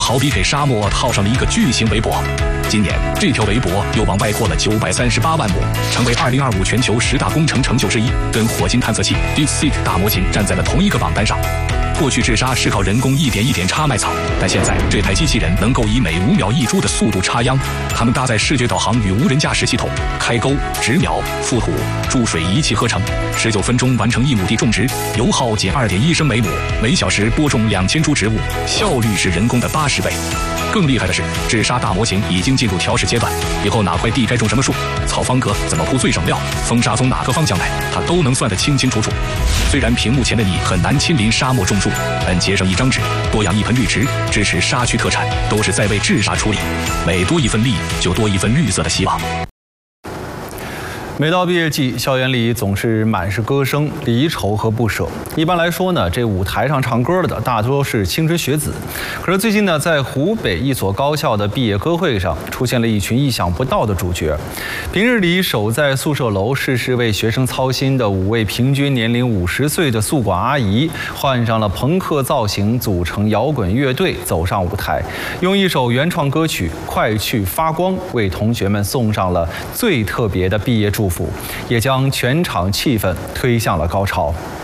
好比给沙漠套上了一个巨型围脖。今年，这条围脖又往外扩了938万亩，成为2025全球10大工程成就之一，跟火星探测器 DeepSeek 大模型站在了同一个榜单上。过去治沙是靠人工一点一点插麦草，但现在这台机器人能够以每5秒1株的速度插秧。它们搭载视觉导航与无人驾驶系统，开沟、植苗、覆土、注水一气呵成，19分钟完成1亩地种植，油耗仅2.1升每亩，每小时播种2000株植物，效率是人工的80倍。更厉害的是，治沙大模型已经进入调试阶段，以后哪块地该种什么树，草方格怎么铺最省料，风沙从哪个方向来，它都能算得清清楚楚。虽然屏幕前的你很难亲临沙漠种树，但结上一张纸，多养一盆绿植，支持沙区特产，都是在为治沙出力。每多一份力，就多一份绿色的希望。 每到毕业季，校园里总是满是歌声、离愁和不舍。一般来说呢，这舞台上唱歌的大多是青春学子。可是最近呢，在湖北一所高校的毕业歌会上，出现了一群意想不到的主角。平日里守在宿舍楼、事事为学生操心的5位平均年龄50岁的宿管阿姨，换上了朋克造型，组成摇滚乐队走上舞台，用一首原创歌曲《快去发光》为同学们送上了最特别的毕业祝福，也将全场气氛推向了高潮。